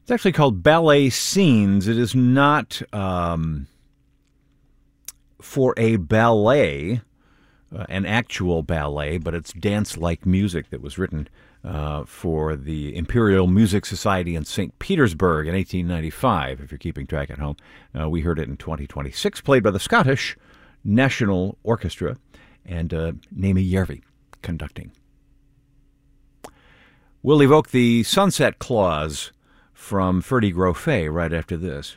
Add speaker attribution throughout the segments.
Speaker 1: It's actually called Ballet Scenes. It is not for a ballet, an actual ballet, but it's dance-like music that was written for the Imperial Music Society in St. Petersburg in 1895, if you're keeping track at home. We heard it in 2026, played by the Scottish National Orchestra, and Naomi Järvi conducting. We'll evoke the Sunset Clause from Ferdy Grofé right after this.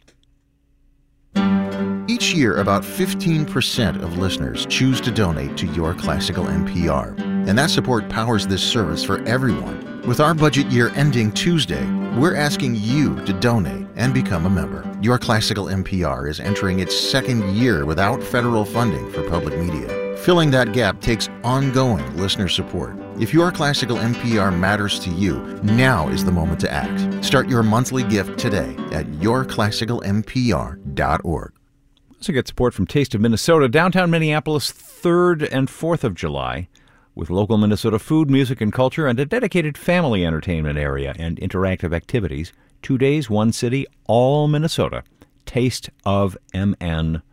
Speaker 2: Each year, about 15% of listeners choose to donate to Your Classical NPR, and that support powers this service for everyone. With our budget year ending Tuesday, we're asking you to donate and become a member. Your Classical NPR is entering its second year without federal funding for public media. Filling that gap takes ongoing listener support. If Your Classical NPR matters to you, now is the moment to act. Start your monthly gift today at yourclassicalnpr.org.
Speaker 1: Also get support from Taste of Minnesota, downtown Minneapolis, 3rd and 4th of July, with local Minnesota food, music, and culture, and a dedicated family entertainment area and interactive activities. 2 days, one city, all Minnesota. tasteofmn.com.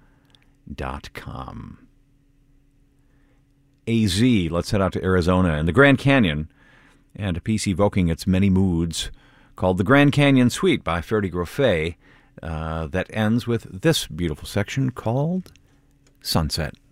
Speaker 1: AZ, let's head out to Arizona and the Grand Canyon, and a piece evoking its many moods called The Grand Canyon Suite by Ferdy Grofé that ends with this beautiful section called Sunset.